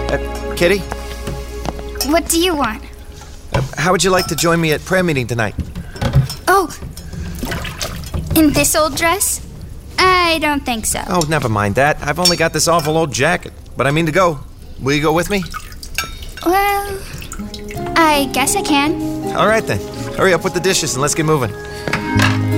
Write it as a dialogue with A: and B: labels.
A: Kitty,
B: What do you want?
A: how would you like to join me at prayer meeting tonight?
B: Oh, in this old dress? I don't think so.
A: Oh, never mind that. I've only got this awful old jacket, but I mean to go. Will you go with me?
B: Well, I guess I can.
A: All right then. Hurry up with the dishes and let's get moving.